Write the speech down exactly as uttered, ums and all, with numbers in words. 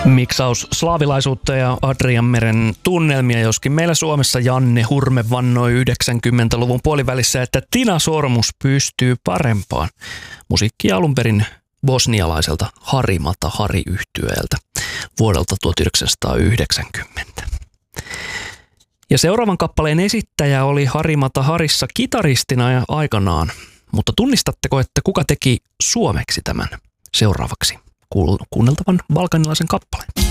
Miksaus slaavilaisuutta ja Adrianmeren tunnelmia, joskin meillä Suomessa Janne Hurme vannoi yhdeksänkymmentäluvun puolivälissä, että Tina Sormus pystyy parempaan. Musiikki alun perin bosnialaiselta Hari Mata Hari-yhtyeeltä vuodelta tuhatyhdeksänsataayhdeksänkymmentä. Ja seuraavan kappaleen esittäjä oli Hari Mata Harissa kitaristina ja aikanaan. Mutta tunnistatteko, että kuka teki suomeksi tämän seuraavaksi kuunneltavan balkanilaisen kappaleen?